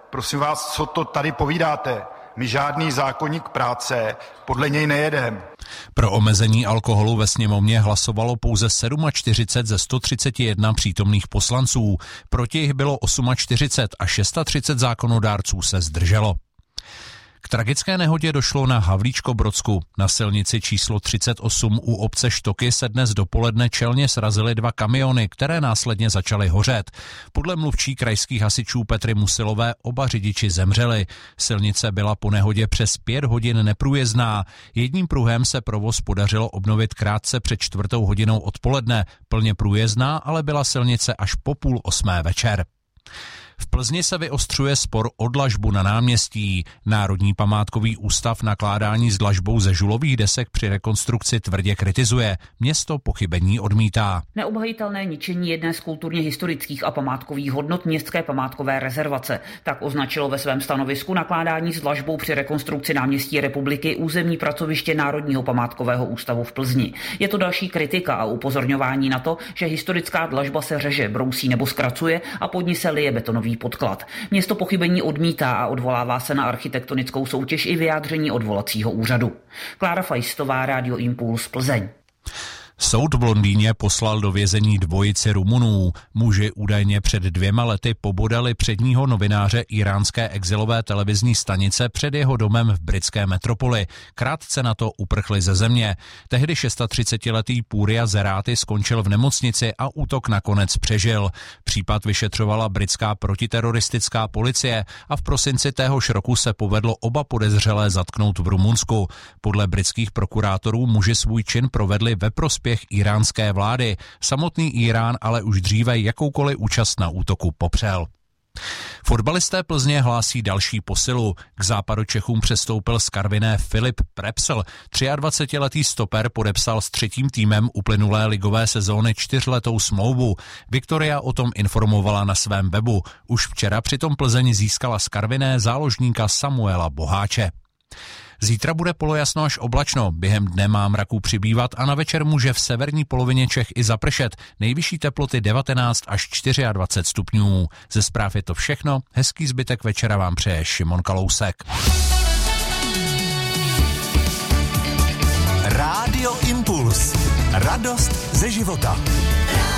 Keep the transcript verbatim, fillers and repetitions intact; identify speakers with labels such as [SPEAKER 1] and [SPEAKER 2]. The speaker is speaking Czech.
[SPEAKER 1] Prosím vás, co to tady povídáte? My žádný zákoník práce podle něj nejedeme.
[SPEAKER 2] Pro omezení alkoholu ve sněmovně hlasovalo pouze čtyřicet sedm ze sto třicet jedna přítomných poslanců. Proti jich bylo čtyřicet osm a třicet šest zákonodárců se zdrželo. K tragické nehodě došlo na Havlíčko-Brodsku. Na silnici číslo třicet osm u obce Štoky se dnes dopoledne čelně srazily dva kamiony, které následně začaly hořet. Podle mluvčí krajských hasičů Petry Musilové oba řidiči zemřeli. Silnice byla po nehodě přes pět hodin neprůjezdná. Jedním pruhem se provoz podařilo obnovit krátce před čtvrtou hodinou odpoledne. Plně průjezdná ale byla silnice až po půl osmé večer. V Plzni se vyostřuje spor o dlažbu na náměstí. Národní památkový ústav nakládání s dlažbou ze žulových desek při rekonstrukci tvrdě kritizuje. Město pochybení odmítá.
[SPEAKER 3] Neobhajitelné ničení jedné z kulturně historických a památkových hodnot městské památkové rezervace. Tak označilo ve svém stanovisku nakládání s dlažbou při rekonstrukci náměstí Republiky územní pracoviště Národního památkového ústavu v Plzni. Je to další kritika a upozorňování na to, že historická dlažba se řeže, brousí nebo zkracuje a pod ní se lije betonový podklad. Město pochybení odmítá a odvolává se na architektonickou soutěž i vyjádření odvolacího úřadu. Klára Fajstová, Rádio Impuls, Plzeň.
[SPEAKER 2] Soud v Londýně poslal do vězení dvojici Rumunů. Muži údajně před dvěma lety pobodali předního novináře iránské exilové televizní stanice před jeho domem v britské metropoli. Krátce na to uprchli ze země. Tehdy třicetišestiletý Púria Zeráty skončil v nemocnici a útok nakonec přežil. Případ vyšetřovala britská protiteroristická policie a v prosinci téhož roku se povedlo oba podezřelé zatknout v Rumunsku. Podle britských prokurátorů muži svůj čin provedli ve prospěch iránské vlády. Samotný Irán ale už dříve jakoukoliv účast na útoku popřel. Fotbalisté Plzně hlásí další posilu. K Západočechům přestoupil z Karviné Filip Prepsl. dvacetitříletý stoper podepsal s třetím týmem uplynulé ligové sezóny čtyřletou smlouvu. Viktoria o tom informovala na svém webu. Už včera přitom Plzeň získala z Karviné záložníka Samuela Boháče. Zítra bude polojasno až oblačno, během dne má mraků přibývat a na večer může v severní polovině Čech i zapršet. Nejvyšší teploty devatenáct až dvacet čtyři stupňů. Ze zpráv je to všechno, hezký zbytek večera vám přeje Šimon Kalousek.
[SPEAKER 4] Rádio Impuls. Radost ze života.